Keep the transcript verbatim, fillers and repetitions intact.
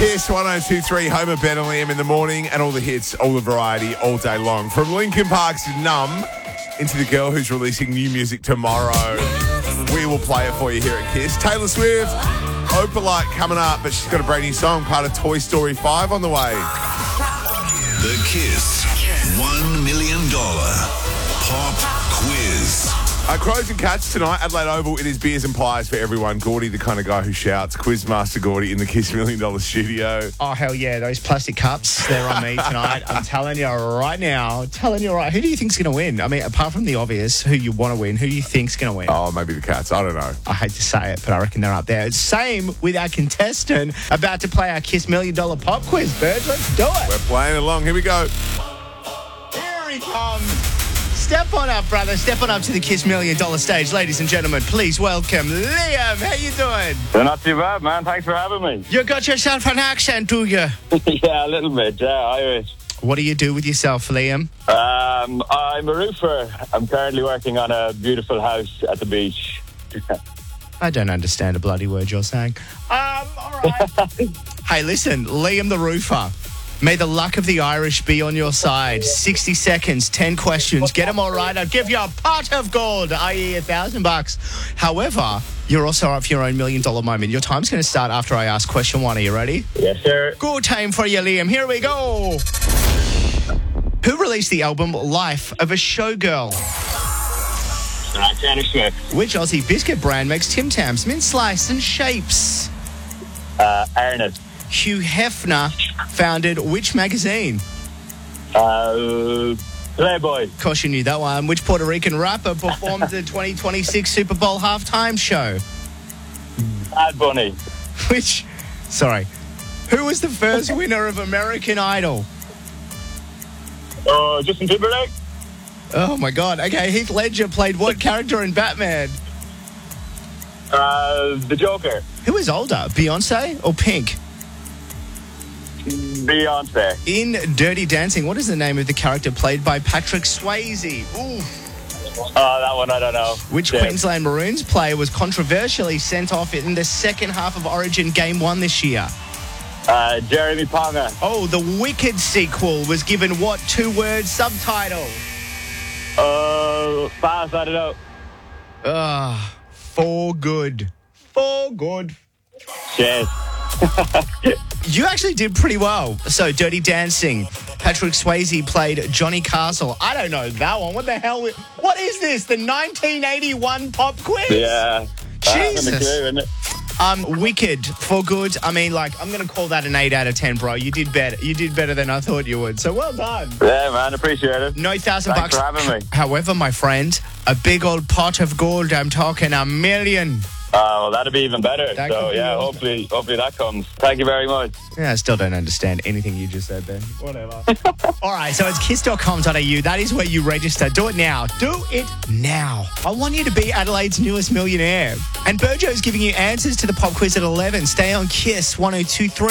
Kiss one oh two three, Homer, Ben and Liam in the morning, and all the hits, all the variety, all day long. From Linkin Park's Numb into the girl who's releasing new music tomorrow. We will play it for you here at Kiss. Taylor Swift, Opalite coming up, but she's got a brand new song, part of Toy Story five on the way. The Kiss one million dollars Pop Quiz. Uh, Crows and Cats tonight, Adelaide Oval. It is beers and pies for everyone. Gordy, the kind of guy who shouts. Quizmaster Gordy in the Kiss Million Dollar Studio. Oh, hell yeah. Those plastic cups, they're on me tonight. I'm telling you right now. Telling you right. Who do you think's going to win? I mean, apart from the obvious, who you want to win, who do you think's going to win? Oh, maybe the Cats. I don't know. I hate to say it, but I reckon they're up there. Same with our contestant about to play our Kiss Million Dollar Pop Quiz. Birds, let's do it. We're playing along. Here we go. Here he comes. Step on up, brother. Step on up to the Kiss Million Dollar stage. Ladies and gentlemen, please welcome Liam. How you doing? They're not too bad, man. Thanks for having me. You got yourself an accent, do you? Yeah, a little bit. Yeah, Irish. What do you do with yourself, Liam? Um, I'm a roofer. I'm currently working on a beautiful house at the beach. I don't understand a bloody word you're saying. Um, all right. Hey, listen, Liam the roofer. May the luck of the Irish be on your side. sixty seconds, ten questions. Get them all right. I'll give you a pot of gold, that is a thousand bucks. However, you're also up for your own million dollar moment. Your time's going to start after I ask question one. Are you ready? Yes, sir. Good time for you, Liam. Here we go. Who released the album Life of a Showgirl? Uh, Taylor Swift. Which Aussie biscuit brand makes Tim Tams, mint slice and shapes? Uh, Ernest. Hugh Hefner founded which magazine? Uh, Playboy. Of course you knew that one. Which Puerto Rican rapper performed the twenty twenty-six Super Bowl halftime show? Bad Bunny. Which, sorry, who was the first winner of American Idol? Oh, Justin Timberlake. Oh my God. Okay, Heath Ledger played what character in Batman? Uh, the Joker. Who is older, Beyonce or Pink? Beyonce. In Dirty Dancing, what is the name of the character played by Patrick Swayze? Ooh. Oh, that one I don't know. Which Yeah. Queensland Maroons player was controversially sent off in the second half of Origin Game one this year? Uh, Jeremy Ponga. Oh, the Wicked sequel was given what two-word subtitle? Uh, pass, I don't know. Ah, for good. For good. Cheers. You actually did pretty well. So, Dirty Dancing. Patrick Swayze played Johnny Castle. I don't know that one. What the hell? What is this? The nineteen eighty-one pop quiz? Yeah. Jesus. Uh, clue, isn't it? Um, Wicked, for good. I mean, like, I'm going to call that an eight out of ten, bro. You did better. You did better than I thought you would. So, well done. Yeah, man. Appreciate it. No thousand Thanks bucks. for having me. However, my friend, a big old pot of gold. I'm talking a million. Oh, well, that'd be even better. That So, could be yeah, awesome. hopefully hopefully that comes. Thank you very much. Yeah, I still don't understand anything you just said, Ben. Whatever. All right, so it's kiss dot com dot a u. That is where you register. Do it now. Do it now. I want you to be Adelaide's newest millionaire. And Burjo's giving you answers to the pop quiz at eleven. Stay on Kiss one oh two three.